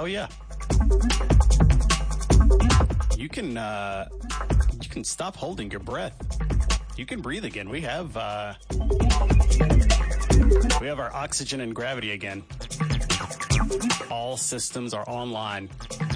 Oh yeah. You can stop holding your breath. You can breathe again. We have our oxygen and gravity again. All systems are online.